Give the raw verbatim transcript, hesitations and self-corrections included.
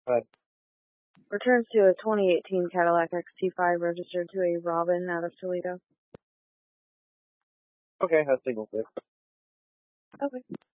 But Returns to a twenty eighteen Cadillac X T five registered to a Robin out of Toledo. okay, has signal six. Okay.